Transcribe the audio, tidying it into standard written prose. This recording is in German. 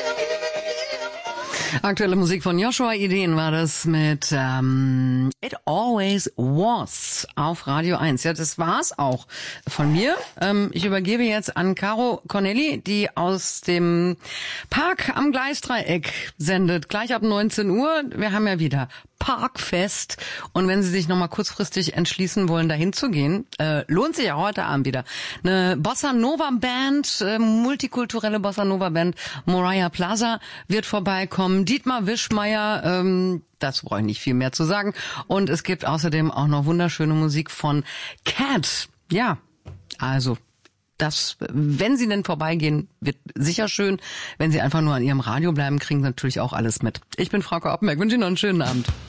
Aktuelle Musik von Joshua Ideen war das mit It Always Was auf Radio 1. Ja, das war's auch von mir. Ich übergebe jetzt an Caro Corneli, die aus dem Park am Gleisdreieck sendet. Gleich ab 19 Uhr. Wir haben ja wieder Parkfest. Und wenn Sie sich nochmal kurzfristig entschließen wollen, dahin zu gehen, lohnt sich ja heute Abend wieder. Eine Bossa Nova Band, multikulturelle Bossa Nova Band, Moriah Plaza wird vorbeikommen. Dietmar Wischmeier, das brauche ich nicht viel mehr zu sagen. Und es gibt außerdem auch noch wunderschöne Musik von Cat. Ja, also das, wenn Sie denn vorbeigehen, wird sicher schön. Wenn Sie einfach nur an Ihrem Radio bleiben, kriegen Sie natürlich auch alles mit. Ich bin Frauke Oppenberg, wünsche Ihnen noch einen schönen Abend.